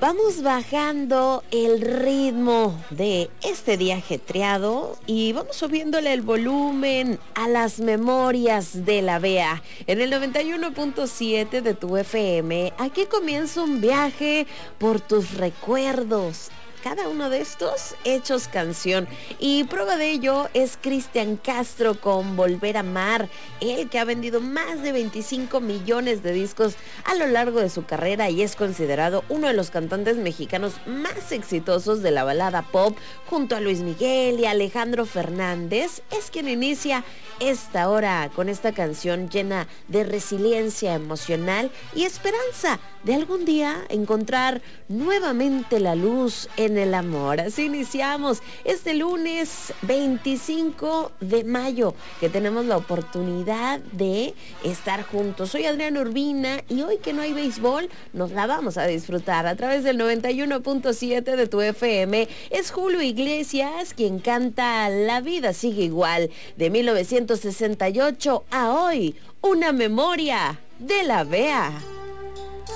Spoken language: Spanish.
Vamos bajando el ritmo de este día ajetreado y vamos subiéndole el volumen a las memorias de la Bea. En el 91.7 de tu FM, aquí comienza un viaje por tus recuerdos. Cada uno de estos hechos canción. Y prueba de ello es Cristian Castro con Volver a Amar. Él que ha vendido más de 25 millones de discos a lo largo de su carrera y es considerado uno de los cantantes mexicanos más exitosos de la balada pop, junto a Luis Miguel y Alejandro Fernández. Es quien inicia esta hora con esta canción llena de resiliencia emocional y esperanza de algún día encontrar nuevamente la luz en el amor. Así iniciamos este lunes 25 de mayo, que tenemos la oportunidad de estar juntos. Soy Adriana Urbina y hoy que no hay béisbol, nos la vamos a disfrutar a través del 91.7 de tu FM. Es Julio Iglesias quien canta La vida sigue igual, de 1968 a hoy, una memoria de la Bea.